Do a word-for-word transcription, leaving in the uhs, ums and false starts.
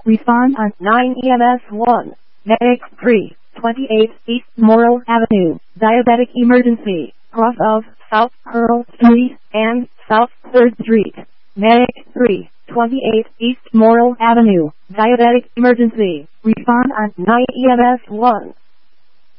Respond on nine E M S one. Medic three, twenty-eight East Morrill Avenue, diabetic emergency, cross of South Pearl Street and South third Street. Medic three, twenty-eight East Morrill Avenue, diabetic emergency. Respond on nine E M S one.